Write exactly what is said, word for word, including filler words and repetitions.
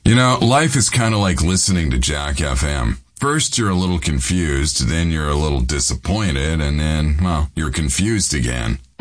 You know, life is kind of like listening to Jack F M. First, you're a little confused, then you're a little disappointed, and then, well, you're confused again.